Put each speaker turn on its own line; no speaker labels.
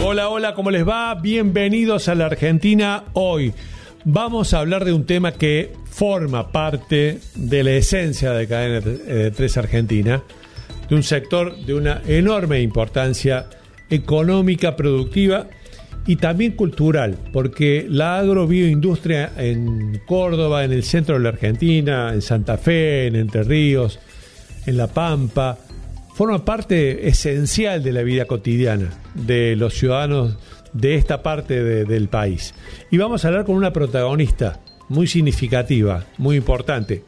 Hola, hola, ¿cómo les va? Bienvenidos a la Argentina Hoy. Vamos a hablar de un tema que forma parte de la esencia de Cadena 3 Argentina, de un sector de una enorme importancia económica, productiva y también cultural, porque la agrobioindustria en Córdoba, en el centro de la Argentina, en Santa Fe, en Entre Ríos, en La Pampa, forma parte esencial de la vida cotidiana de los ciudadanos de esta parte del país. Y vamos a hablar con una protagonista muy significativa, muy importante,